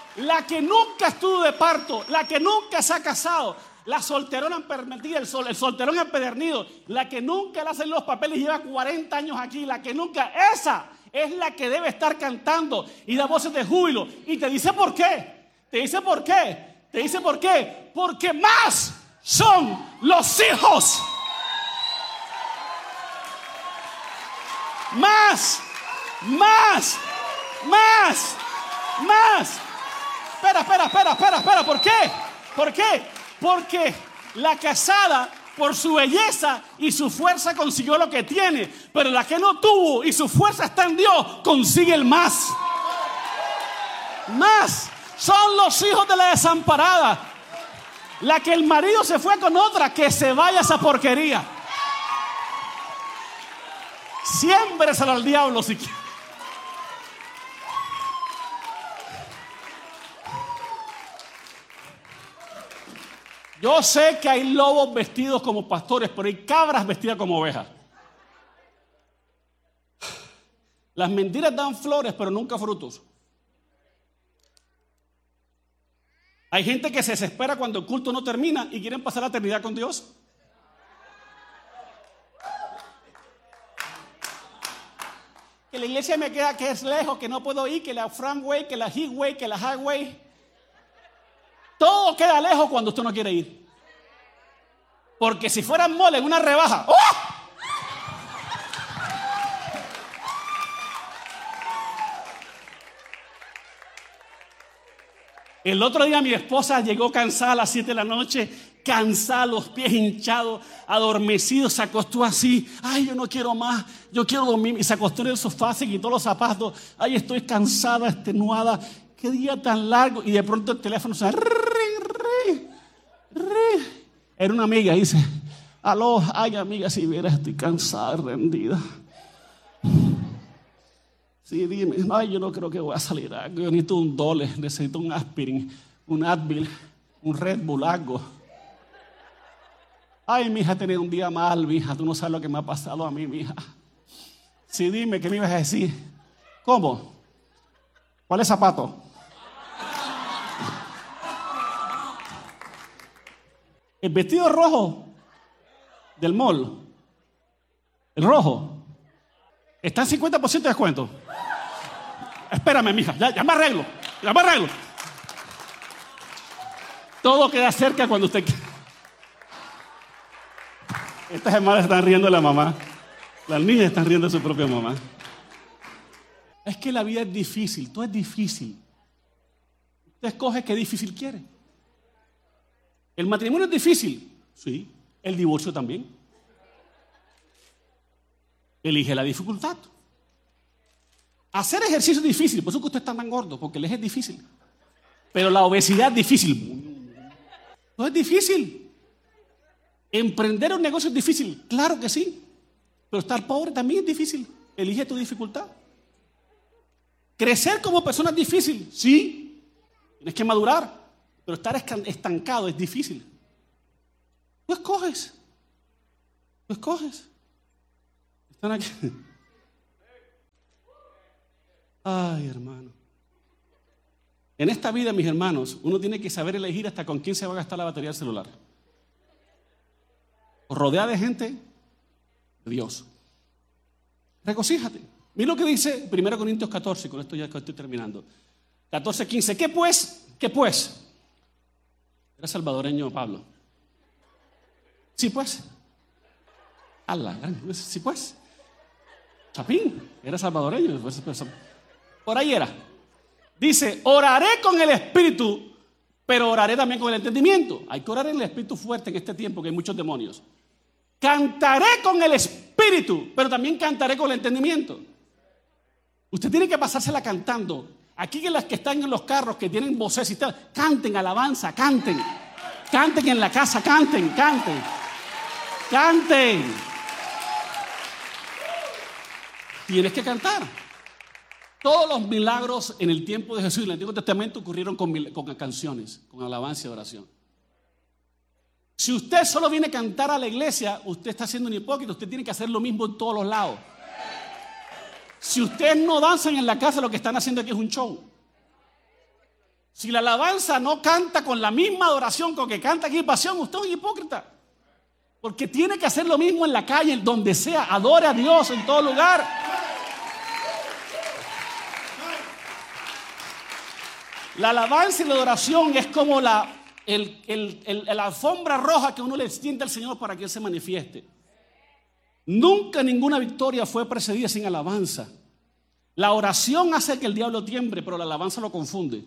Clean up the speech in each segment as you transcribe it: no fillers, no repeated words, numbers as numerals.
la que nunca estuvo de parto, la que nunca se ha casado, la solterona permitida, el solterón empedernido, la que nunca le hacen los papeles y lleva 40 años aquí, la que nunca, esa es la que debe estar cantando y da voces de júbilo. Y te dice por qué, te dice por qué, te dice por qué, porque más son los hijos. Más. Espera, ¿por qué? ¿Por qué? Porque la casada, por su belleza y su fuerza, consiguió lo que tiene, pero la que no tuvo y su fuerza está en Dios, consigue el más. Más son los hijos de la desamparada. La que el marido se fue con otra, que se vaya esa porquería. Siémbreselo al diablo si quiere. Yo sé que hay lobos vestidos como pastores, pero hay cabras vestidas como ovejas. Las mentiras dan flores, pero nunca frutos. Hay gente que se desespera cuando el culto no termina y quieren pasar la eternidad con Dios. Que la iglesia me queda, que es lejos, que no puedo ir, que la Framway, que la Highway, que la Highway. Todo queda lejos cuando usted no quiere ir. Porque si fuera mole en una rebaja, ¡oh! El otro día mi esposa llegó cansada a las 7 de la noche, cansada, los pies hinchados, adormecidos, se acostó así. Ay, yo no quiero más, yo quiero dormir. Y se acostó en el sofá, se quitó los zapatos. Ay, estoy cansada, extenuada. Qué día tan largo. Y de pronto el teléfono suena. Era una amiga, dice: aló, ay amiga, si vieras, estoy cansada, rendida. Sí, dime. Ay, yo no creo que voy a salir. Yo necesito un Dole, necesito un aspirin, un Advil, un Red Bull, algo. Ay, mija, he tenido un día mal, mija. Tú no sabes lo que me ha pasado a mí, mija. Sí, dime, ¿qué me ibas a decir? ¿Cómo? ¿Cuál es zapato? El vestido rojo del mall, el rojo, está en 50% de descuento. Espérame, mija, ya me arreglo. Todo queda cerca cuando usted quiera. Estas hermanas están riendo de la mamá. Las niñas están riendo de su propia mamá. Es que la vida es difícil, todo es difícil. Usted escoge qué difícil quiere. ¿El matrimonio es difícil? Sí. ¿El divorcio también? Elige la dificultad. Hacer ejercicio es difícil, por eso que usted está tan gordo, porque el eje es difícil. Pero la obesidad es difícil. No es difícil. Emprender un negocio es difícil, claro que sí. Pero estar pobre también es difícil. Elige tu dificultad. Crecer como persona es difícil, sí. Tienes que madurar. Pero estar estancado es difícil. Tú escoges. Están aquí. Ay, hermano. En esta vida, mis hermanos, uno tiene que saber elegir hasta con quién se va a gastar la batería del celular. O rodeada de gente de Dios. Regocíjate. Mira lo que dice 1 Corintios 14, con esto ya estoy terminando. 14:15. ¿Qué pues? Era salvadoreño Pablo. Sí, pues. Sí, pues. Chapín, era salvadoreño. Por ahí era. Dice: oraré con el espíritu, pero oraré también con el entendimiento. Hay que orar en el espíritu fuerte en este tiempo, que hay muchos demonios. Cantaré con el espíritu, pero también cantaré con el entendimiento. Usted tiene que pasársela cantando. Aquí que las que están en los carros, que tienen voces y tal, canten alabanza, canten. Canten en la casa, canten. Tienes que cantar. Todos los milagros en el tiempo de Jesús, en el Antiguo Testamento, ocurrieron con canciones, con alabanza y oración. Si usted solo viene a cantar a la iglesia, usted está siendo un hipócrita. Usted tiene que hacer lo mismo en todos los lados. Si ustedes no danzan en la casa, lo que están haciendo aquí es un show. Si la alabanza no canta con la misma adoración con que canta aquí Pasión, usted es un hipócrita. Porque tiene que hacer lo mismo en la calle, donde sea. Adore a Dios en todo lugar. La alabanza y la adoración es como la alfombra roja que uno le extiende al Señor para que Él se manifieste. Nunca ninguna victoria fue precedida sin alabanza. La oración hace que el diablo tiemble, pero la alabanza lo confunde.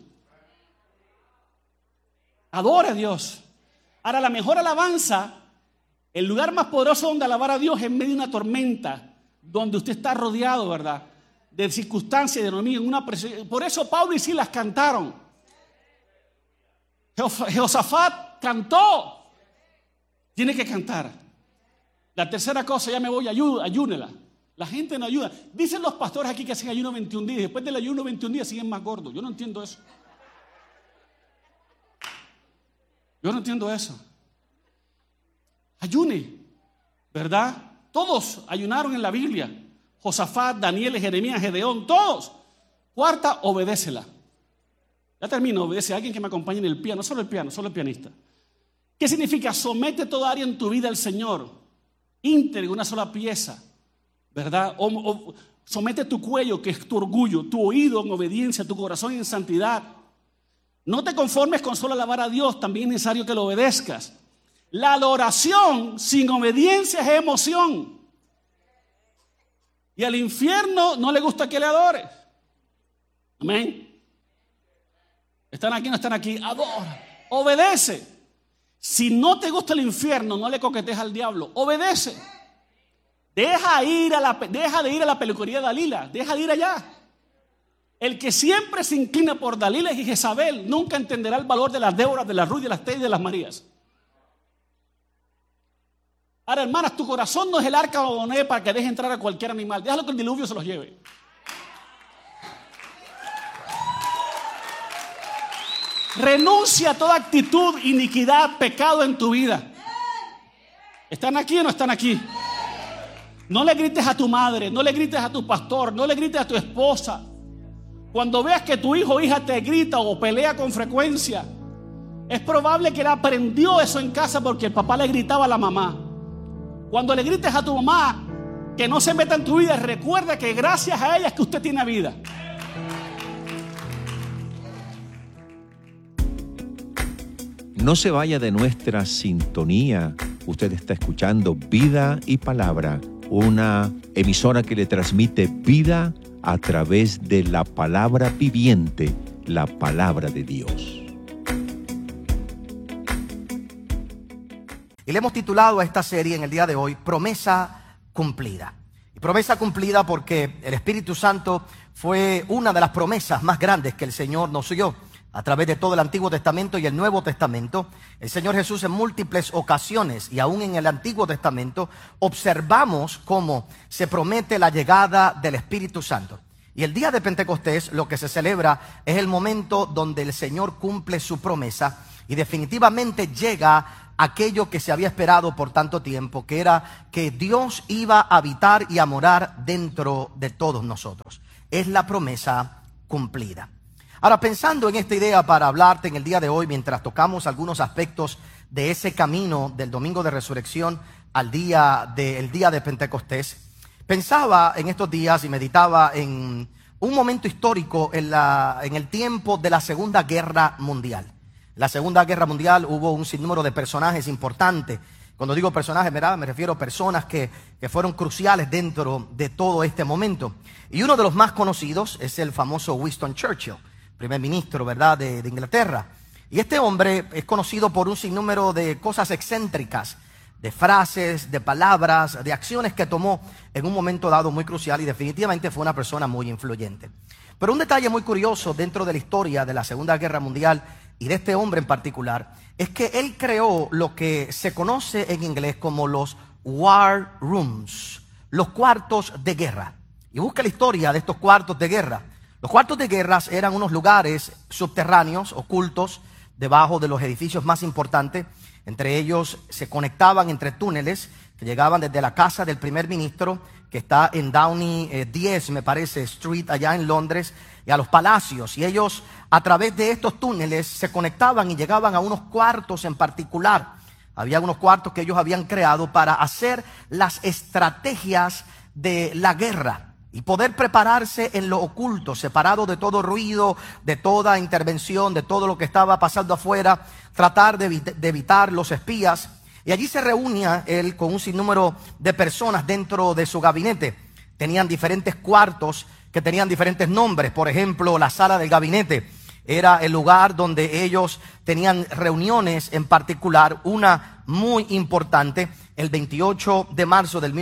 Adore a Dios. Ahora, la mejor alabanza, el lugar más poderoso donde alabar a Dios es en medio de una tormenta, donde usted está rodeado, ¿verdad?, de circunstancias, de enemigos, en una presión. Por eso Pablo y Silas cantaron. Josafat cantó. Tiene que cantar. La tercera cosa, ya me voy, ayúnela. La gente no ayuda. Dicen los pastores aquí que hacen ayuno 21 días. Después del ayuno 21 días siguen más gordos. Yo no entiendo eso. Ayune, ¿verdad? Todos ayunaron en la Biblia. Josafat, Daniel, Jeremías, Gedeón, todos. Cuarta, obedécela. Ya termino, obedece a alguien que me acompañe en el piano, no solo el piano, solo el pianista. ¿Qué significa? Somete toda área en tu vida al Señor. Íntegro, una sola pieza, ¿verdad? O somete tu cuello, que es tu orgullo, tu oído en obediencia, tu corazón en santidad. No te conformes con solo alabar a Dios, también es necesario que lo obedezcas. La adoración sin obediencia es emoción. Y al infierno no le gusta que le adores. Amén. ¿Están aquí o no están aquí? Adora, obedece. Si no te gusta el infierno, no le coquetees al diablo, obedece. Deja de ir a la peluquería de Dalila, deja de ir allá. El que siempre se inclina por Dalila y Jezabel nunca entenderá el valor de las Déboras, de las Ruth, de las Tei y de las Marías. Ahora, hermanas, tu corazón no es el arca de Noé para que deje entrar a cualquier animal. Déjalo que el diluvio se los lleve. Renuncia a toda actitud, iniquidad, pecado en tu vida. ¿Están aquí o no están aquí? No le grites a tu madre, no le grites a tu pastor, no le grites a tu esposa. Cuando veas que tu hijo o hija te grita o pelea con frecuencia, es probable que él aprendió eso en casa porque el papá le gritaba a la mamá. Cuando le grites a tu mamá que no se meta en tu vida, recuerda que gracias a ella es que usted tiene vida. No se vaya de nuestra sintonía. Usted está escuchando Vida y Palabra, una emisora que le transmite vida a través de la palabra viviente, la palabra de Dios. Y le hemos titulado a esta serie en el día de hoy, Promesa Cumplida. Y promesa cumplida porque el Espíritu Santo fue una de las promesas más grandes que el Señor nos dio. A través de todo el Antiguo Testamento y el Nuevo Testamento, el Señor Jesús en múltiples ocasiones y aún en el Antiguo Testamento observamos cómo se promete la llegada del Espíritu Santo. Y el día de Pentecostés lo que se celebra es el momento donde el Señor cumple su promesa y definitivamente llega aquello que se había esperado por tanto tiempo, que era que Dios iba a habitar y a morar dentro de todos nosotros. Es la promesa cumplida. Ahora, pensando en esta idea para hablarte en el día de hoy, mientras tocamos algunos aspectos de ese camino del Domingo de Resurrección al día de Pentecostés, pensaba en estos días y meditaba en un momento histórico en el tiempo de la Segunda Guerra Mundial. En la Segunda Guerra Mundial hubo un sinnúmero de personajes importantes. Cuando digo personajes, ¿verdad?, me refiero a personas que fueron cruciales dentro de todo este momento. Y uno de los más conocidos es el famoso Winston Churchill, primer ministro, ¿verdad?, de Inglaterra. Y este hombre es conocido por un sinnúmero de cosas excéntricas, de frases, de palabras, de acciones que tomó en un momento dado muy crucial y definitivamente fue una persona muy influyente. Pero un detalle muy curioso dentro de la historia de la Segunda Guerra Mundial y de este hombre en particular es que él creó lo que se conoce en inglés como los War Rooms, los cuartos de guerra. Y busca la historia de estos cuartos de guerra. Los cuartos de guerras eran unos lugares subterráneos, ocultos, debajo de los edificios más importantes. Entre ellos se conectaban entre túneles que llegaban desde la casa del primer ministro, que está en Downey 10, me parece, Street, allá en Londres, y a los palacios. Y ellos, a través de estos túneles, se conectaban y llegaban a unos cuartos en particular. Había unos cuartos que ellos habían creado para hacer las estrategias de la guerra y poder prepararse en lo oculto, separado de todo ruido, de toda intervención, de todo lo que estaba pasando afuera, tratar de evitar los espías. Y allí se reunía él con un sinnúmero de personas dentro de su gabinete. Tenían diferentes cuartos que tenían diferentes nombres. Por ejemplo, la sala del gabinete era el lugar donde ellos tenían reuniones, en particular una muy importante, el 28 de marzo del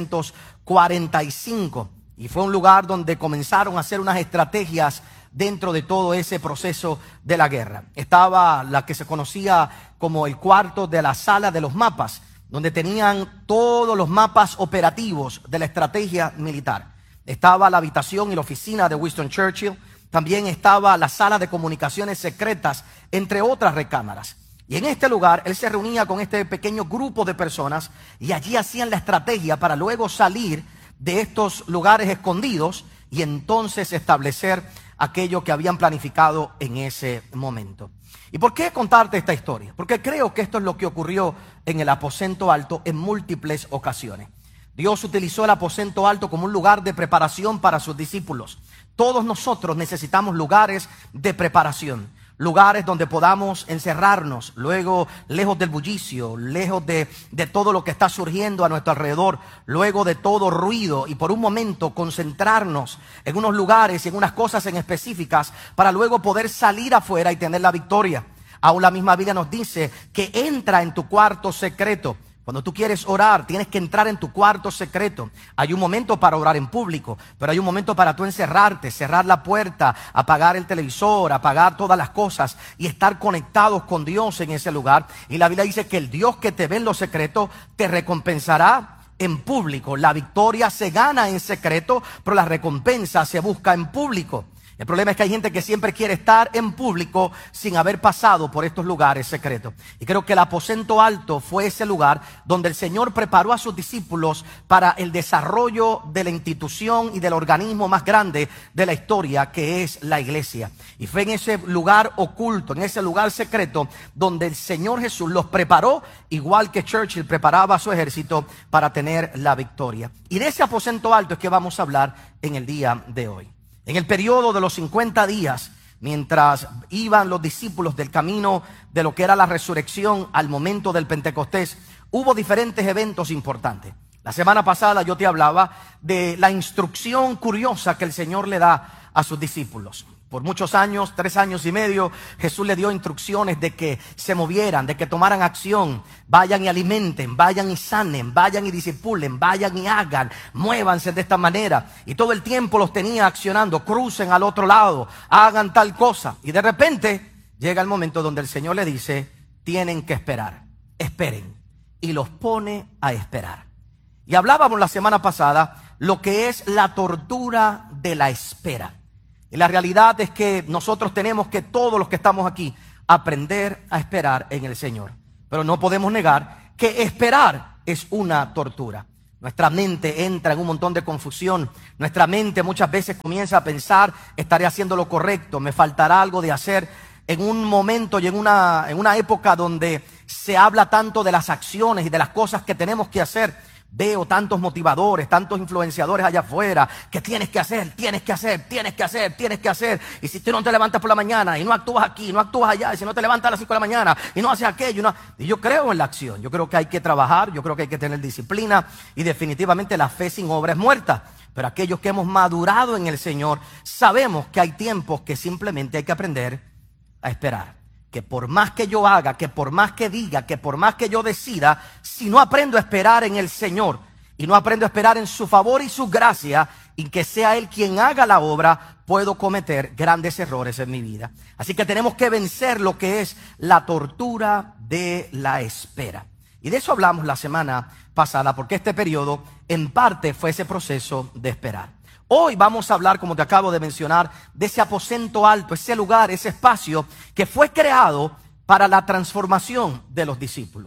1945. Y fue un lugar donde comenzaron a hacer unas estrategias dentro de todo ese proceso de la guerra. Estaba la que se conocía como el cuarto de la sala de los mapas, donde tenían todos los mapas operativos de la estrategia militar. Estaba la habitación y la oficina de Winston Churchill. También estaba la sala de comunicaciones secretas, entre otras recámaras. Y en este lugar él se reunía con este pequeño grupo de personas y allí hacían la estrategia para luego salir de estos lugares escondidos y entonces establecer aquello que habían planificado en ese momento. ¿Y por qué contarte esta historia? Porque creo que esto es lo que ocurrió en el aposento alto en múltiples ocasiones. Dios utilizó el aposento alto como un lugar de preparación para sus discípulos. Todos nosotros necesitamos lugares de preparación, lugares donde podamos encerrarnos, luego lejos del bullicio, lejos de todo lo que está surgiendo a nuestro alrededor, luego de todo ruido, y por un momento concentrarnos en unos lugares y en unas cosas en específicas para luego poder salir afuera y tener la victoria. Aún la misma Biblia nos dice que entra en tu cuarto secreto. Cuando tú quieres orar, tienes que entrar en tu cuarto secreto. Hay un momento para orar en público, pero hay un momento para tú encerrarte, cerrar la puerta, apagar el televisor, apagar todas las cosas y estar conectados con Dios en ese lugar. Y la Biblia dice que el Dios que te ve en lo secreto te recompensará en público. La victoria se gana en secreto, pero la recompensa se busca en público. El problema es que hay gente que siempre quiere estar en público sin haber pasado por estos lugares secretos. Y creo que el aposento alto fue ese lugar donde el Señor preparó a sus discípulos para el desarrollo de la institución y del organismo más grande de la historia, que es la iglesia. Y fue en ese lugar oculto, en ese lugar secreto, donde el Señor Jesús los preparó, igual que Churchill preparaba a su ejército para tener la victoria. Y de ese aposento alto es que vamos a hablar en el día de hoy. En el periodo de los 50 días, mientras iban los discípulos del camino de lo que era la resurrección al momento del Pentecostés, hubo diferentes eventos importantes. La semana pasada yo te hablaba de la instrucción curiosa que el Señor le da a sus discípulos. Por muchos años, 3 años y medio, Jesús le dio instrucciones de que se movieran, de que tomaran acción, vayan y alimenten, vayan y sanen, vayan y discipulen, vayan y hagan, muévanse de esta manera. Y todo el tiempo los tenía accionando, crucen al otro lado, hagan tal cosa. Y de repente llega el momento donde el Señor le dice, tienen que esperar, esperen. Y los pone a esperar. Y hablábamos la semana pasada lo que es la tortura de la espera. Y la realidad es que nosotros tenemos que, todos los que estamos aquí, aprender a esperar en el Señor. Pero no podemos negar que esperar es una tortura. Nuestra mente entra en un montón de confusión. Nuestra mente muchas veces comienza a pensar, estaré haciendo lo correcto, me faltará algo de hacer. En un momento y en una época donde se habla tanto de las acciones y de las cosas que tenemos que hacer, veo tantos motivadores, tantos influenciadores allá afuera que tienes que hacer, tienes que hacer, tienes que hacer, tienes que hacer. Y si tú no te levantas por la mañana y no actúas aquí, no actúas allá, y si no te levantas a las 5 de la mañana y no haces aquello, y yo creo en la acción, yo creo que hay que trabajar, yo creo que hay que tener disciplina y definitivamente la fe sin obra es muerta. Pero aquellos que hemos madurado en el Señor sabemos que hay tiempos que simplemente hay que aprender a esperar. Que por más que yo haga, que por más que diga, que por más que yo decida, si no aprendo a esperar en el Señor y no aprendo a esperar en su favor y su gracia, y que sea Él quien haga la obra, puedo cometer grandes errores en mi vida. Así que tenemos que vencer lo que es la tortura de la espera. Y de eso hablamos la semana pasada, porque este periodo en parte fue ese proceso de esperar. Hoy vamos a hablar, como te acabo de mencionar, de ese aposento alto, ese lugar, ese espacio que fue creado para la transformación de los discípulos.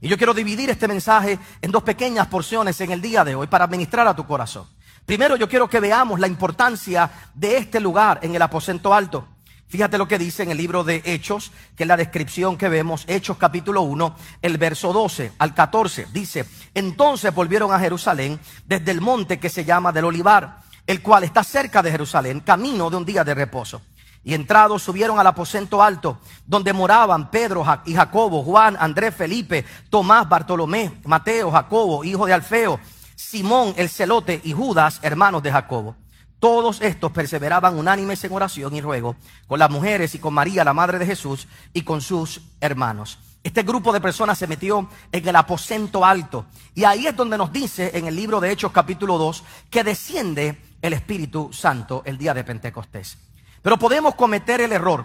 Y yo quiero dividir este mensaje en dos pequeñas porciones en el día de hoy para ministrar a tu corazón. Primero, yo quiero que veamos la importancia de este lugar en el aposento alto. Fíjate lo que dice en el libro de Hechos, que es la descripción que vemos, Hechos capítulo 1, el verso 12 al 14. Dice: entonces volvieron a Jerusalén desde el monte que se llama del Olivar, el cual está cerca de Jerusalén, camino de un día de reposo. Y entrados subieron al aposento alto, donde moraban Pedro y Jacobo, Juan, Andrés, Felipe, Tomás, Bartolomé, Mateo, Jacobo, hijo de Alfeo, Simón el celote y Judas, hermanos de Jacobo. Todos estos perseveraban unánimes en oración y ruego con las mujeres y con María, la madre de Jesús, y con sus hermanos. Este grupo de personas se metió en el aposento alto. Y ahí es donde nos dice en el libro de Hechos capítulo 2 que desciende el Espíritu Santo el día de Pentecostés. Pero podemos cometer el error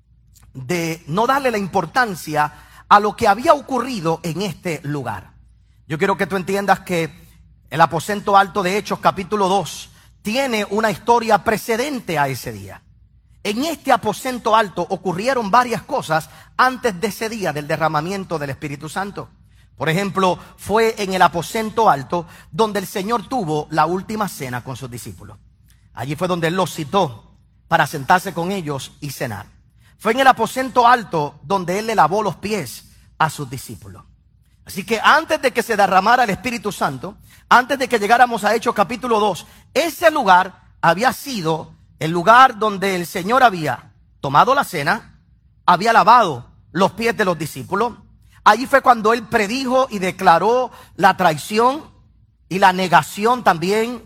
de no darle la importancia a lo que había ocurrido en este lugar. Yo quiero que tú entiendas que el aposento alto de Hechos capítulo 2 tiene una historia precedente a ese día. En este aposento alto ocurrieron varias cosas antes de ese día del derramamiento del Espíritu Santo. Por ejemplo, fue en el aposento alto donde el Señor tuvo la última cena con sus discípulos. Allí fue donde Él los citó para sentarse con ellos y cenar. Fue en el aposento alto donde Él le lavó los pies a sus discípulos. Así que antes de que se derramara el Espíritu Santo, antes de que llegáramos a Hechos capítulo 2, ese lugar había sido el lugar donde el Señor había tomado la cena, había lavado los pies de los discípulos. Allí fue cuando Él predijo y declaró la traición y la negación también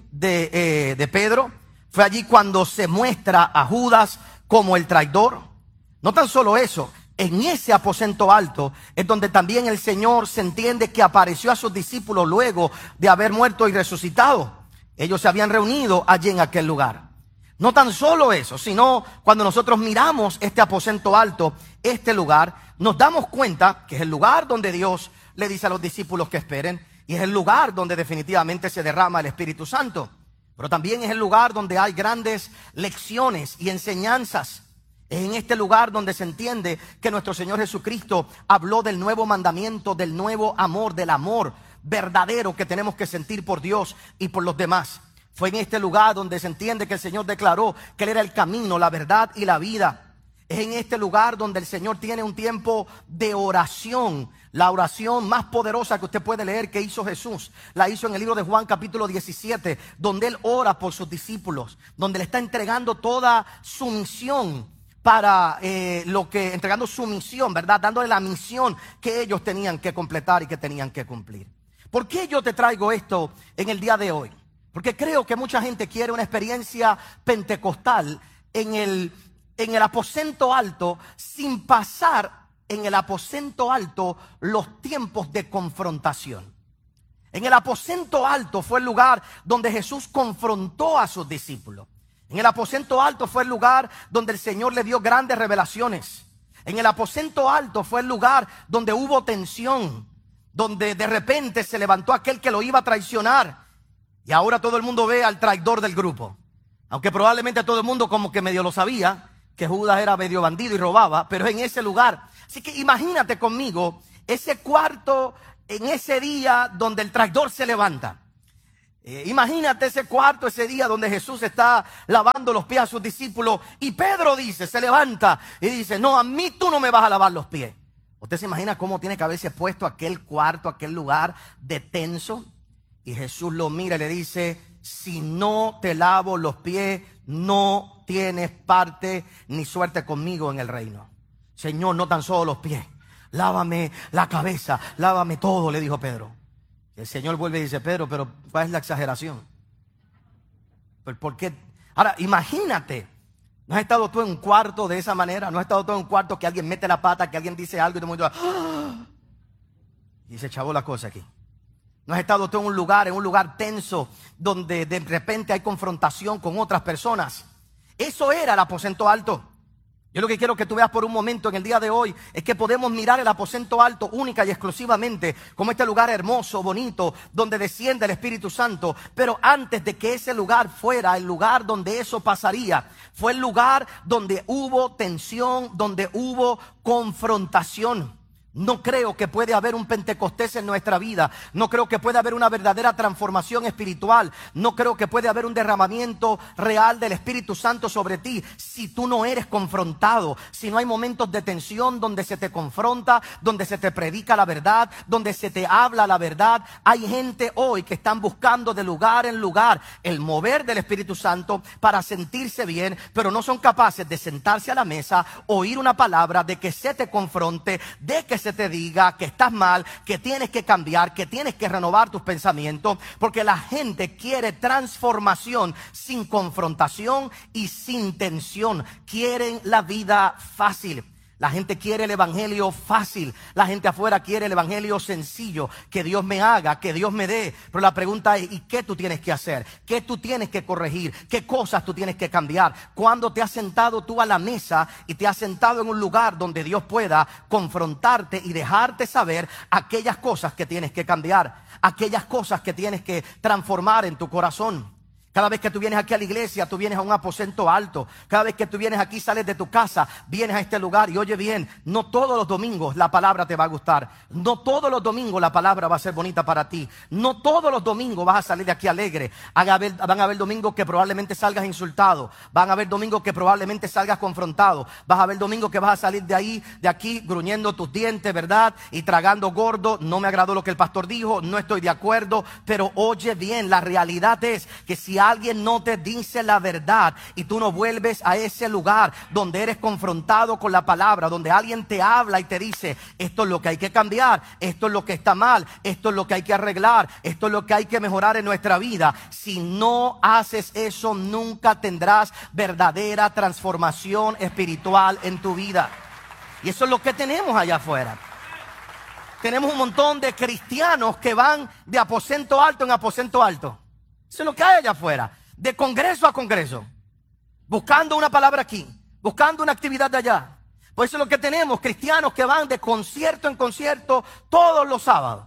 de Pedro. Fue allí cuando se muestra a Judas como el traidor. No tan solo eso, en ese aposento alto es donde también el Señor se entiende que apareció a sus discípulos luego de haber muerto y resucitado. Ellos se habían reunido allí en aquel lugar. No tan solo eso, sino cuando nosotros miramos este aposento alto, este lugar, nos damos cuenta que es el lugar donde Dios le dice a los discípulos que esperen, y es el lugar donde definitivamente se derrama el Espíritu Santo. Pero también es el lugar donde hay grandes lecciones y enseñanzas. Es en este lugar donde se entiende que nuestro Señor Jesucristo habló del nuevo mandamiento, del nuevo amor, del amor verdadero que tenemos que sentir por Dios y por los demás. Fue en este lugar donde se entiende que el Señor declaró que Él era el camino, la verdad y la vida. Es en este lugar donde el Señor tiene un tiempo de oración. La oración más poderosa que usted puede leer que hizo Jesús, la hizo en el libro de Juan capítulo 17, donde Él ora por sus discípulos, donde le está entregando toda su misión para entregando su misión, ¿verdad? Dándole la misión que ellos tenían que completar y que tenían que cumplir. ¿Por qué yo te traigo esto en el día de hoy? Porque creo que mucha gente quiere una experiencia pentecostal en el aposento alto sin pasar en el aposento alto los tiempos de confrontación. En el aposento alto fue el lugar donde Jesús confrontó a sus discípulos. En el aposento alto fue el lugar donde el Señor le dio grandes revelaciones. En el aposento alto fue el lugar donde hubo tensión, donde de repente se levantó aquel que lo iba a traicionar. Y ahora todo el mundo ve al traidor del grupo. Aunque probablemente todo el mundo como que medio lo sabía, que Judas era medio bandido y robaba, pero en ese lugar. Así que imagínate conmigo ese cuarto en ese día donde el traidor se levanta. Imagínate ese cuarto, ese día donde Jesús está lavando los pies a sus discípulos y Pedro se levanta y dice: no, a mí tú no me vas a lavar los pies. ¿Usted se imagina cómo tiene que haberse puesto aquel cuarto, aquel lugar de tenso? Y Jesús lo mira y le dice: si no te lavo los pies, no tienes parte ni suerte conmigo en el reino. Señor, no tan solo los pies, lávame la cabeza, lávame todo, le dijo Pedro. El Señor vuelve y dice: Pedro, pero ¿cuál es la exageración? ¿Por qué? Ahora, imagínate, ¿no has estado tú en un cuarto de esa manera? ¿No has estado tú en un cuarto que alguien mete la pata, que alguien dice algo y todo el mundo ¡ah! Y se chavó la cosa aquí? ¿No has estado tú en un lugar tenso donde de repente hay confrontación con otras personas? Eso era el aposento alto. Yo lo que quiero que tú veas por un momento en el día de hoy es que podemos mirar el aposento alto única y exclusivamente como este lugar hermoso, bonito, donde desciende el Espíritu Santo. Pero antes de que ese lugar fuera el lugar donde eso pasaría, fue el lugar donde hubo tensión, donde hubo confrontación. No creo que puede haber un Pentecostés en nuestra vida. No creo que puede haber una verdadera transformación espiritual. No creo que puede haber un derramamiento real del Espíritu Santo sobre ti si tú no eres confrontado. Si no hay momentos de tensión donde se te confronta, donde se te predica la verdad, donde se te habla la verdad. Hay gente hoy que están buscando de lugar en lugar el mover del Espíritu Santo para sentirse bien, pero no son capaces de sentarse a la mesa, oír una palabra, de que se te confronte, de que se te diga que estás mal, que tienes que cambiar, que tienes que renovar tus pensamientos, porque la gente quiere transformación sin confrontación y sin tensión. Quieren la vida fácil. La gente quiere el evangelio fácil. La gente afuera quiere el evangelio sencillo. Que Dios me haga, que Dios me dé. Pero la pregunta es, ¿y qué tú tienes que hacer? ¿Qué tú tienes que corregir? ¿Qué cosas tú tienes que cambiar? ¿Cuándo te has sentado tú a la mesa y te has sentado en un lugar donde Dios pueda confrontarte y dejarte saber aquellas cosas que tienes que cambiar? Aquellas cosas que tienes que transformar en tu corazón. Cada vez que tú vienes aquí a la iglesia, tú vienes a un aposento alto. Cada vez que tú vienes aquí, sales de tu casa, vienes a este lugar. Y oye bien, no todos los domingos la palabra te va a gustar. No todos los domingos la palabra va a ser bonita para ti. No todos los domingos vas a salir de aquí alegre. Van a haber domingos que probablemente salgas insultado. Van a haber domingos que probablemente salgas confrontado. Vas a haber domingos que vas a salir de aquí, gruñendo tus dientes, ¿verdad? Y tragando gordo. No me agradó lo que el pastor dijo, no estoy de acuerdo. Pero oye bien, la realidad es que si alguien no te dice la verdad y tú no vuelves a ese lugar donde eres confrontado con la palabra, donde alguien te habla y te dice, esto es lo que hay que cambiar, esto es lo que está mal, esto es lo que hay que arreglar, esto es lo que hay que mejorar en nuestra vida. Si no haces eso, nunca tendrás verdadera transformación espiritual en tu vida. Y eso es lo que tenemos allá afuera. Tenemos un montón de cristianos que van de aposento alto en aposento alto. Eso es lo que hay allá afuera, de congreso a congreso, buscando una palabra aquí, buscando una actividad de allá. Por eso es lo que tenemos, cristianos que van de concierto en concierto todos los sábados.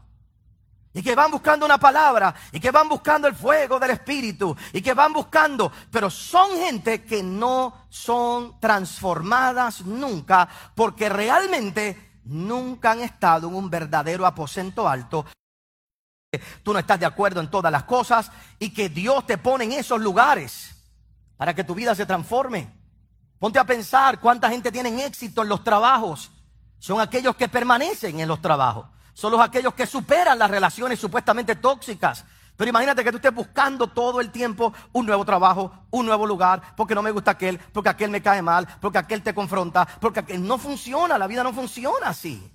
Y que van buscando una palabra, y que van buscando el fuego del Espíritu, y que van buscando, pero son gente que no son transformadas nunca, porque realmente nunca han estado en un verdadero aposento alto. Tú no estás de acuerdo en todas las cosas y que Dios te pone en esos lugares para que tu vida se transforme. Ponte a pensar cuánta gente tiene éxito en los trabajos. Son aquellos que permanecen en los trabajos. Son aquellos que superan las relaciones supuestamente tóxicas. Pero imagínate que tú estés buscando todo el tiempo un nuevo trabajo, un nuevo lugar, porque no me gusta aquel, porque aquel me cae mal, porque aquel te confronta, porque aquel no funciona. La vida no funciona así.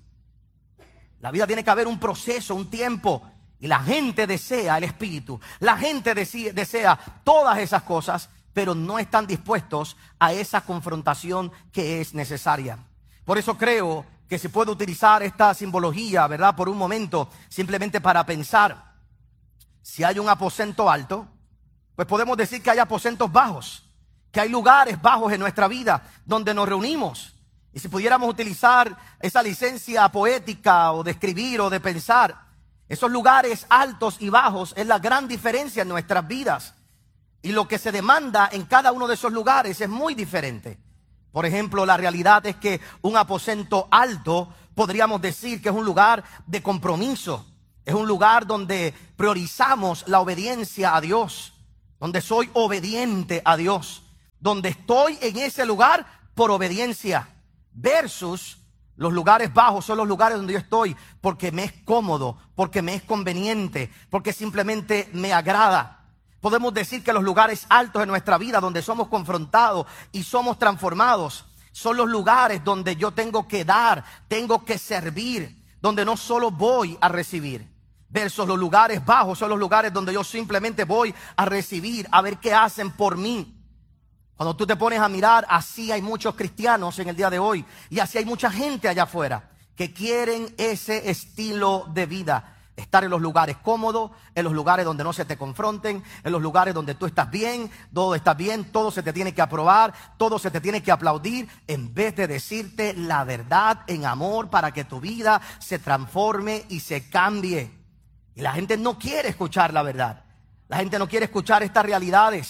La vida tiene que haber un proceso, un tiempo. Y la gente desea el Espíritu, la gente desea todas esas cosas, pero no están dispuestos a esa confrontación que es necesaria. Por eso creo que se puede utilizar esta simbología, ¿verdad? Por un momento, simplemente para pensar. Si hay un aposento alto, pues podemos decir que hay aposentos bajos, que hay lugares bajos en nuestra vida donde nos reunimos. Y si pudiéramos utilizar esa licencia poética o de escribir o de pensar, esos lugares altos y bajos es la gran diferencia en nuestras vidas. Y lo que se demanda en cada uno de esos lugares es muy diferente. Por ejemplo, la realidad es que un aposento alto podríamos decir que es un lugar de compromiso. Es un lugar donde priorizamos la obediencia a Dios. Donde soy obediente a Dios. Donde estoy en ese lugar por obediencia. Versus los lugares bajos son los lugares donde yo estoy porque me es cómodo, porque me es conveniente, porque simplemente me agrada. Podemos decir que los lugares altos en nuestra vida donde somos confrontados y somos transformados son los lugares donde yo tengo que dar, tengo que servir, donde no solo voy a recibir. Versus los lugares bajos son los lugares donde yo simplemente voy a recibir, a ver qué hacen por mí. Cuando tú te pones a mirar, así hay muchos cristianos en el día de hoy y así hay mucha gente allá afuera que quieren ese estilo de vida. Estar en los lugares cómodos, en los lugares donde no se te confronten, en los lugares donde tú estás bien, todo se te tiene que aprobar, todo se te tiene que aplaudir, en vez de decirte la verdad en amor para que tu vida se transforme y se cambie. Y la gente no quiere escuchar la verdad. La gente no quiere escuchar estas realidades.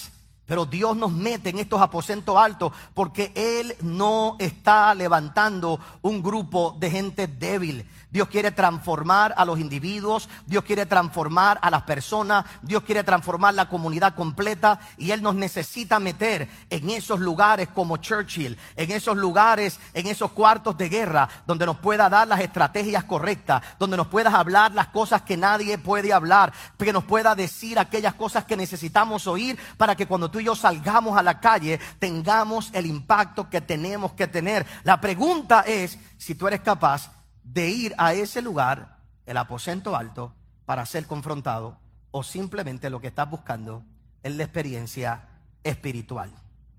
Pero Dios nos mete en estos aposentos altos porque Él no está levantando un grupo de gente débil. Dios quiere transformar a los individuos, Dios quiere transformar a las personas, Dios quiere transformar la comunidad completa, y Él nos necesita meter en esos lugares como Churchill, en esos lugares, en esos cuartos de guerra, donde nos pueda dar las estrategias correctas, donde nos puedas hablar las cosas que nadie puede hablar, que nos pueda decir aquellas cosas que necesitamos oír para que cuando tú y yo salgamos a la calle tengamos el impacto que tenemos que tener. La pregunta es si tú eres capaz de ir a ese lugar, el aposento alto, para ser confrontado, o simplemente lo que estás buscando es la experiencia espiritual.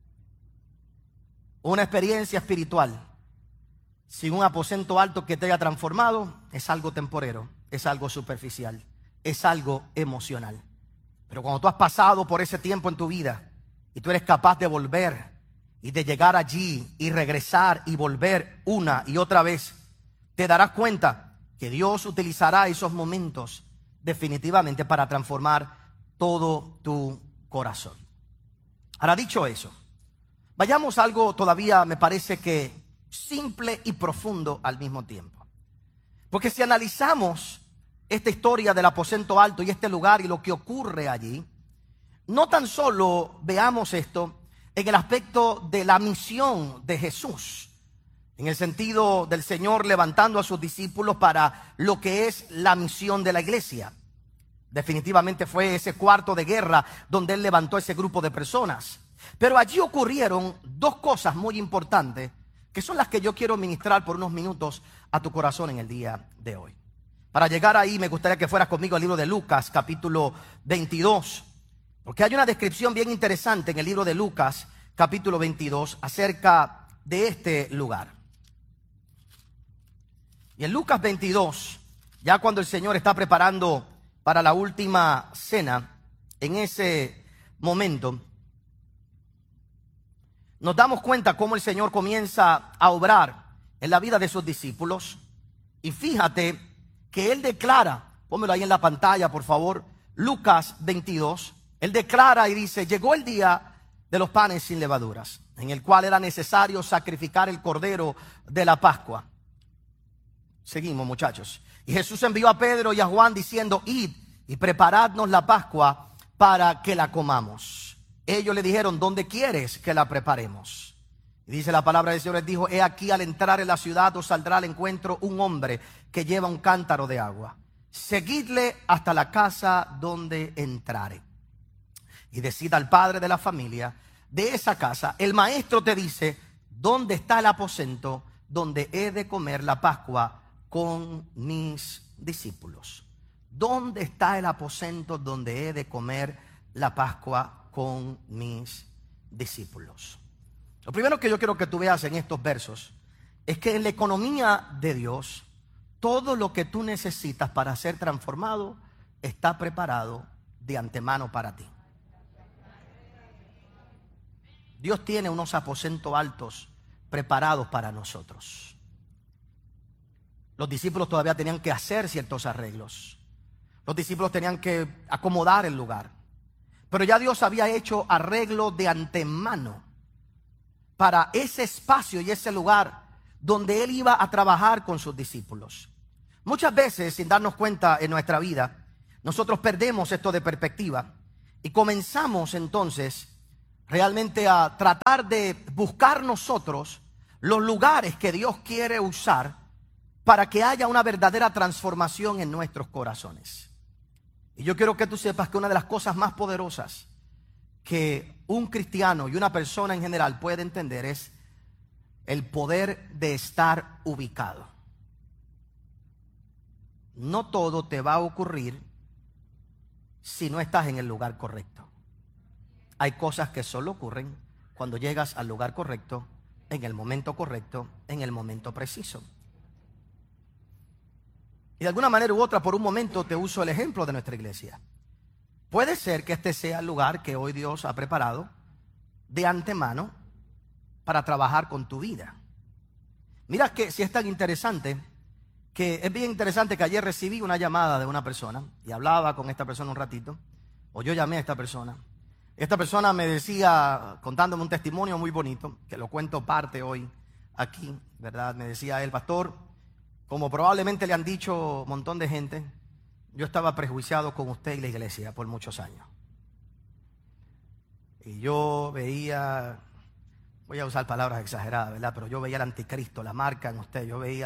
Una experiencia espiritual sin un aposento alto que te haya transformado es algo temporero, es algo superficial, es algo emocional. Pero cuando tú has pasado por ese tiempo en tu vida y tú eres capaz de volver y de llegar allí y regresar y volver una y otra vez, te darás cuenta que Dios utilizará esos momentos definitivamente para transformar todo tu corazón. Ahora, dicho eso, vayamos a algo todavía, me parece que simple y profundo al mismo tiempo. Porque si analizamos esta historia del aposento alto y este lugar y lo que ocurre allí, no tan solo veamos esto en el aspecto de la misión de Jesús, en el sentido del Señor levantando a sus discípulos para lo que es la misión de la iglesia. Definitivamente fue ese cuarto de guerra donde Él levantó ese grupo de personas. Pero allí ocurrieron dos cosas muy importantes que son las que yo quiero ministrar por unos minutos a tu corazón en el día de hoy. Para llegar ahí me gustaría que fueras conmigo al libro de Lucas, capítulo 22. Porque hay una descripción bien interesante en el libro de Lucas, capítulo 22, acerca de este lugar. Y en Lucas 22, ya cuando el Señor está preparando para la última cena, en ese momento, nos damos cuenta cómo el Señor comienza a obrar en la vida de sus discípulos. Y fíjate que Él declara, pónmelo ahí en la pantalla por favor, Lucas 22, Él declara y dice: llegó el día de los panes sin levaduras, en el cual era necesario sacrificar el cordero de la Pascua. Seguimos, muchachos. Y Jesús envió a Pedro y a Juan diciendo: id y preparadnos la Pascua para que la comamos. Ellos le dijeron: ¿dónde quieres que la preparemos? Y dice la palabra del Señor, les dijo: he aquí, al entrar en la ciudad os saldrá al encuentro un hombre que lleva un cántaro de agua. Seguidle hasta la casa donde entrare. Y decid al padre de la familia de esa casa: el maestro te dice, ¿dónde está el aposento donde he de comer la Pascua con mis discípulos? ¿Dónde está el aposento donde he de comer la Pascua con mis discípulos? Lo primero que yo quiero que tú veas en estos versos es que en la economía de Dios, todo lo que tú necesitas para ser transformado está preparado de antemano para ti. Dios tiene unos aposentos altos preparados para nosotros. Los discípulos todavía tenían que hacer ciertos arreglos. Los discípulos tenían que acomodar el lugar. Pero ya Dios había hecho arreglo de antemano para ese espacio y ese lugar donde Él iba a trabajar con sus discípulos. Muchas veces, sin darnos cuenta en nuestra vida, nosotros perdemos esto de perspectiva y comenzamos entonces realmente a tratar de buscar nosotros los lugares que Dios quiere usar para que haya una verdadera transformación en nuestros corazones. Y yo quiero que tú sepas que una de las cosas más poderosas que un cristiano y una persona en general puede entender es el poder de estar ubicado. No todo te va a ocurrir si no estás en el lugar correcto. Hay cosas que solo ocurren cuando llegas al lugar correcto, en el momento correcto, en el momento preciso. Y de alguna manera u otra, por un momento te uso el ejemplo de nuestra iglesia. Puede ser que este sea el lugar que hoy Dios ha preparado de antemano para trabajar con tu vida. Mira que si es tan interesante, que es bien interesante que ayer recibí una llamada de una persona y hablaba con esta persona un ratito, o yo llamé a esta persona, Esta persona me decía, contándome un testimonio muy bonito, que lo cuento parte hoy aquí, ¿verdad? Me decía él, pastor, como probablemente le han dicho un montón de gente, yo estaba prejuiciado con usted y la iglesia por muchos años. Y yo veía, voy a usar palabras exageradas, ¿verdad? Pero yo veía el anticristo, la marca en usted, yo veía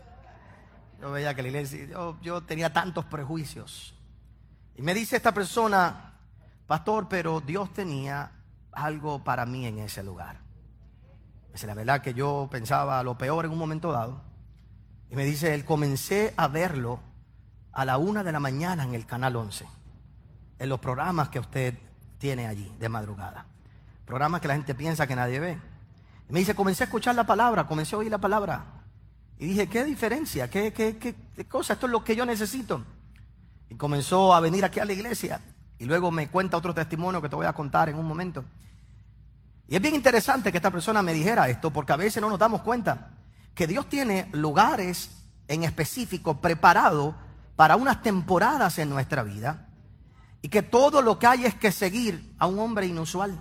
que la iglesia, yo tenía tantos prejuicios. Y me dice esta persona, pastor, pero Dios tenía algo para mí en ese lugar. Dice, la verdad que yo pensaba lo peor en un momento dado. Y me dice, él comencé a verlo a la 1 de la mañana en el Canal 11, en los programas que usted tiene allí de madrugada. Programas que la gente piensa que nadie ve. Y me dice, comencé a escuchar la palabra, comencé a oír la palabra. Y dije, ¿qué diferencia? ¿Qué cosa? Esto es lo que yo necesito. Y comenzó a venir aquí a la iglesia. Y luego me cuenta otro testimonio que te voy a contar en un momento. Y es bien interesante que esta persona me dijera esto, porque a veces no nos damos cuenta que Dios tiene lugares en específico preparados para unas temporadas en nuestra vida, y que todo lo que hay es que seguir a un hombre inusual.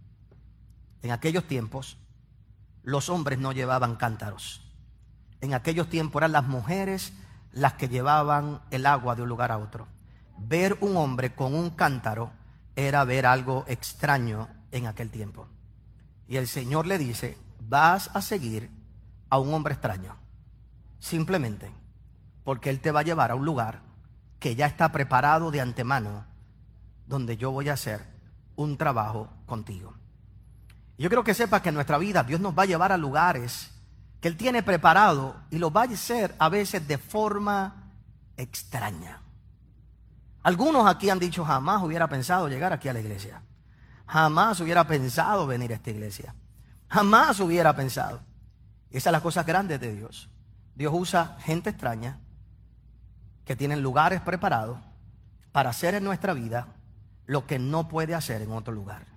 En aquellos tiempos los hombres no llevaban cántaros. En aquellos tiempos eran las mujeres las que llevaban el agua de un lugar a otro. Ver un hombre con un cántaro era ver algo extraño en aquel tiempo. Y el Señor le dice, vas a seguir a un hombre extraño, simplemente porque Él te va a llevar a un lugar que ya está preparado de antemano, donde yo voy a hacer un trabajo contigo. Yo quiero que sepas que en nuestra vida Dios nos va a llevar a lugares que Él tiene preparado, y lo va a hacer a veces de forma extraña. Algunos aquí han dicho, jamás hubiera pensado llegar aquí a la iglesia. Jamás hubiera pensado venir a esta iglesia. Jamás hubiera pensado. Esas son las cosas grandes de Dios. Dios usa gente extraña que tienen lugares preparados para hacer en nuestra vida lo que no puede hacer en otro lugar.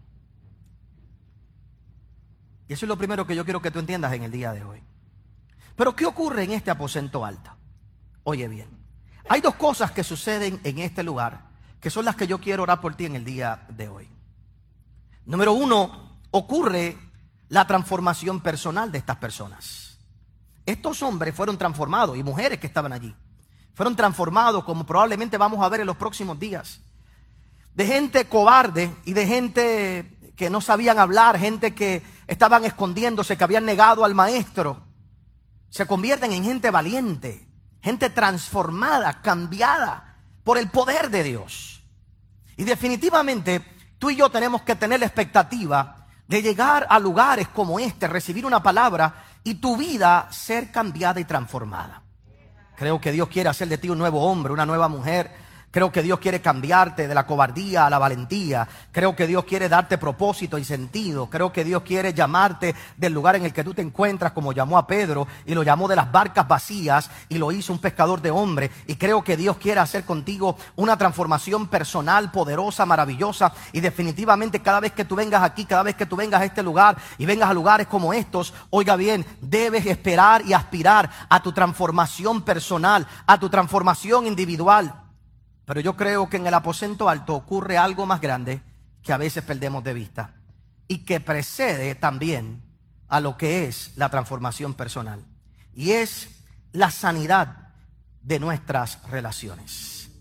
Y eso es lo primero que yo quiero que tú entiendas en el día de hoy. Pero ¿qué ocurre en este aposento alto? Oye bien, hay dos cosas que suceden en este lugar, que son las que yo quiero orar por ti en el día de hoy. Número uno, ocurre la transformación personal de estas personas. Estos hombres fueron transformados, y mujeres que estaban allí, fueron transformados, como probablemente vamos a ver en los próximos días, de gente cobarde y de gente que no sabían hablar, gente que estaban escondiéndose, que habían negado al maestro. Se convierten en gente valiente, gente transformada, cambiada por el poder de Dios. Y definitivamente tú y yo tenemos que tener la expectativa de llegar a lugares como este, recibir una palabra y tu vida ser cambiada y transformada. Creo que Dios quiere hacer de ti un nuevo hombre, una nueva mujer. Creo que Dios quiere cambiarte de la cobardía a la valentía. Creo que Dios quiere darte propósito y sentido. Creo que Dios quiere llamarte del lugar en el que tú te encuentras, como llamó a Pedro, y lo llamó de las barcas vacías y lo hizo un pescador de hombres. Y creo que Dios quiere hacer contigo una transformación personal, poderosa, maravillosa. Y definitivamente cada vez que tú vengas aquí, cada vez que tú vengas a este lugar y vengas a lugares como estos, oiga bien, debes esperar y aspirar a tu transformación personal, a tu transformación individual. Pero yo creo que en el aposento alto ocurre algo más grande que a veces perdemos de vista y que precede también a lo que es la transformación personal, y es la sanidad de nuestras relaciones.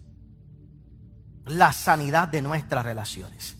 La sanidad de nuestras relaciones.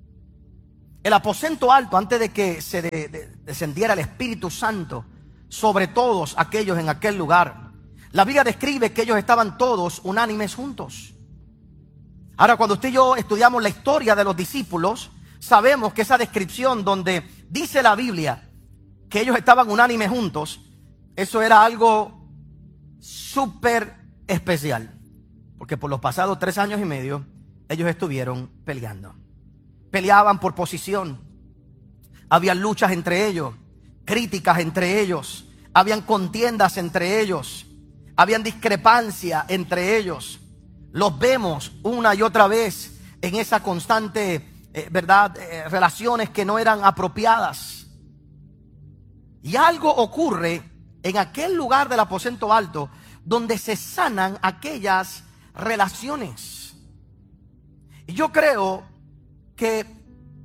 El aposento alto, antes de que se descendiera el Espíritu Santo sobre todos aquellos en aquel lugar, la Biblia describe que ellos estaban todos unánimes juntos. Ahora, cuando usted y yo estudiamos la historia de los discípulos, sabemos que esa descripción donde dice la Biblia que ellos estaban unánimes juntos, eso era algo súper especial, porque por los pasados 3 años y medio ellos estuvieron peleando. Peleaban por posición, habían luchas entre ellos, críticas entre ellos, habían contiendas entre ellos, habían discrepancia entre ellos. Los vemos una y otra vez en esa constante, relaciones que no eran apropiadas. Y algo ocurre en aquel lugar del aposento alto donde se sanan aquellas relaciones. Y yo creo que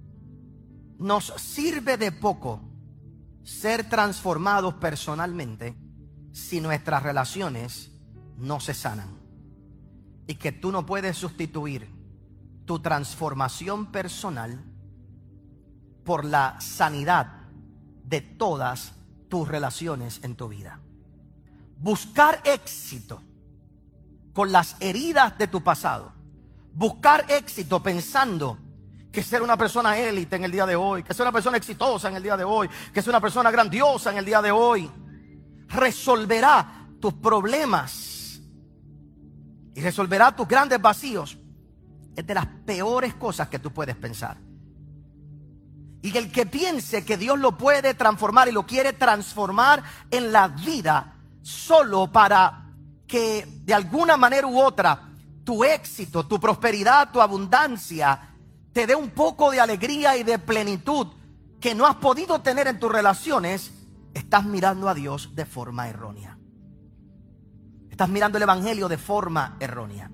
nos sirve de poco ser transformados personalmente si nuestras relaciones no se sanan. Y que tú no puedes sustituir tu transformación personal por la sanidad de todas tus relaciones en tu vida. Buscar éxito con las heridas de tu pasado. Buscar éxito pensando que ser una persona élite en el día de hoy, que ser una persona exitosa en el día de hoy, que ser una persona grandiosa en el día de hoy, resolverá tus problemas y resolverá tus grandes vacíos. Es de las peores cosas que tú puedes pensar. Y el que piense que Dios lo puede transformar y lo quiere transformar en la vida solo para que de alguna manera u otra tu éxito, tu prosperidad, tu abundancia te dé un poco de alegría y de plenitud que no has podido tener en tus relaciones, estás mirando a Dios de forma errónea. Estás mirando el Evangelio de forma errónea.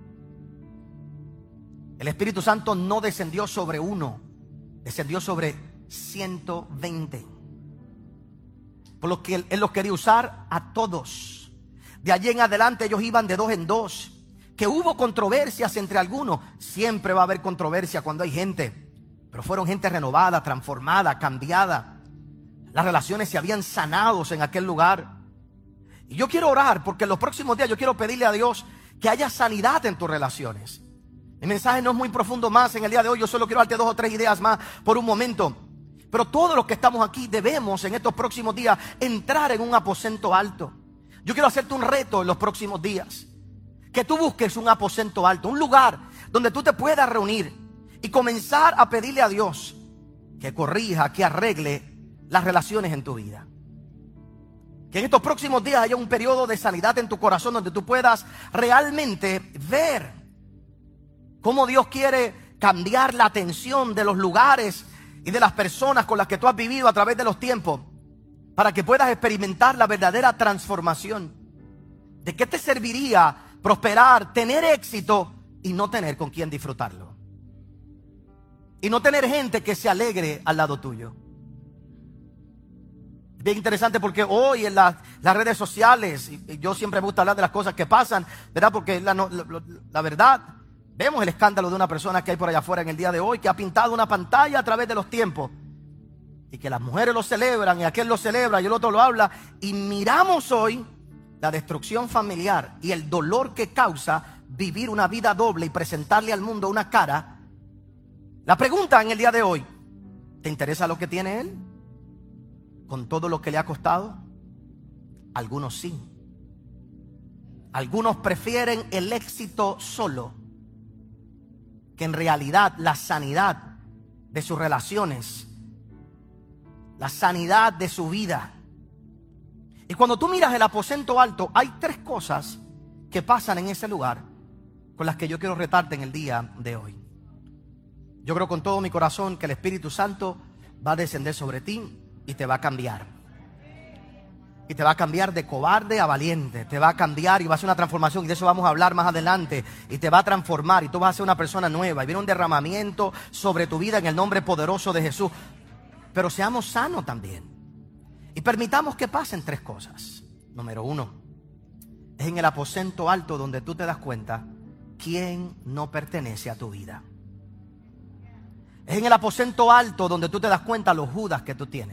El Espíritu Santo no descendió sobre uno, descendió sobre 120. Por lo que Él los quería usar a todos. De allí en adelante ellos iban de dos en dos. Que hubo controversias entre algunos. Siempre va a haber controversia cuando hay gente. Pero fueron gente renovada, transformada, cambiada. Las relaciones se habían sanado en aquel lugar. Y yo quiero orar porque en los próximos días yo quiero pedirle a Dios que haya sanidad en tus relaciones. El mensaje no es muy profundo más en el día de hoy. Yo solo quiero darte 2 o 3 ideas más por un momento. Pero todos los que estamos aquí debemos en estos próximos días entrar en un aposento alto. Yo quiero hacerte un reto en los próximos días. Que tú busques un aposento alto, un lugar donde tú te puedas reunir y comenzar a pedirle a Dios que corrija, que arregle las relaciones en tu vida. Que en estos próximos días haya un periodo de sanidad en tu corazón donde tú puedas realmente ver cómo Dios quiere cambiar la atención de los lugares y de las personas con las que tú has vivido a través de los tiempos para que puedas experimentar la verdadera transformación. ¿De qué te serviría prosperar, tener éxito y no tener con quién disfrutarlo? Y no tener gente que se alegre al lado tuyo. Bien interesante porque hoy en las redes sociales, y yo siempre me gusta hablar de las cosas que pasan, ¿verdad? Porque la verdad, vemos el escándalo de una persona que hay por allá afuera en el día de hoy, que ha pintado una pantalla a través de los tiempos. Y que las mujeres lo celebran, y aquel lo celebra, y el otro lo habla. Y miramos hoy la destrucción familiar y el dolor que causa vivir una vida doble y presentarle al mundo una cara. La pregunta en el día de hoy: ¿te interesa lo que tiene él? ¿Con todo lo que le ha costado? Algunos sí. Algunos prefieren el éxito solo, que en realidad la sanidad de sus relaciones, la sanidad de su vida. Y cuando tú miras el aposento alto, hay 3 cosas que pasan en ese lugar con las que yo quiero retarte en el día de hoy. Yo creo con todo mi corazón que el Espíritu Santo va a descender sobre ti y te va a cambiar. Y te va a cambiar de cobarde a valiente. Te va a cambiar y va a ser una transformación. Y de eso vamos a hablar más adelante. Y te va a transformar y tú vas a ser una persona nueva. Y viene un derramamiento sobre tu vida en el nombre poderoso de Jesús. Pero seamos sanos también. Y permitamos que pasen 3 cosas. Número 1, es en el aposento alto donde tú te das cuenta quién no pertenece a tu vida. Es en el aposento alto donde tú te das cuenta los Judas que tú tienes.